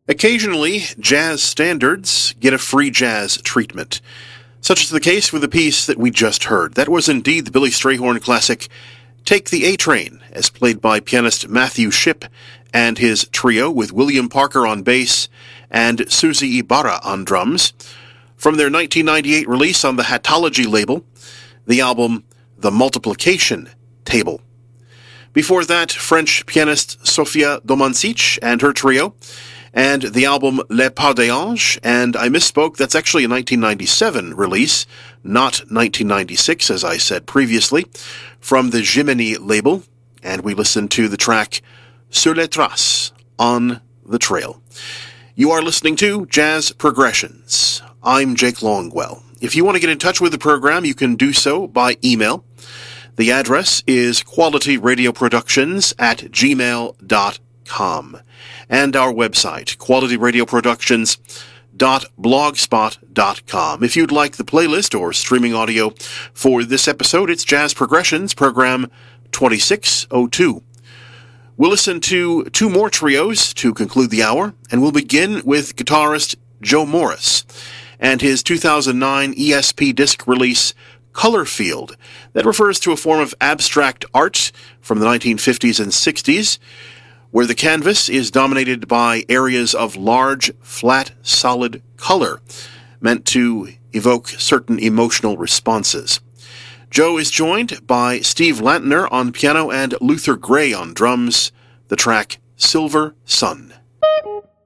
Occasionally, jazz standards get a free jazz treatment. Such is the case with the piece that we just heard. That was indeed the Billy Strayhorn classic, Take the A-Train, as played by pianist Matthew Shipp and his trio with William Parker on bass and Susie Ibarra on drums, from their 1998 release on the Hatology label, the album The Multiplication Table. Before that, French pianist Sofia Domancic and her trio, and the album Les Pas d'Ange, and I misspoke, that's actually a 1997 release, not 1996 as I said previously, from the Jiminy label, and we listened to the track Sur les Traces, On the Trail. You are listening to Jazz Progressions. I'm Jake Longwell. If you want to get in touch with the program, you can do so by email. The address is qualityradioproductions@gmail.com. And our website, qualityradioproductions.blogspot.com. If you'd like the playlist or streaming audio for this episode, it's Jazz Progressions, program 2602. We'll listen to two more trios to conclude the hour, and we'll begin with guitarist Joe Morris and his 2009 ESP disc release, Color Field, that refers to a form of abstract art from the 1950s and 60s, where the canvas is dominated by areas of large, flat, solid color, meant to evoke certain emotional responses. Joe is joined by Steve Lantner on piano and Luther Gray on drums, the track Silver Sun.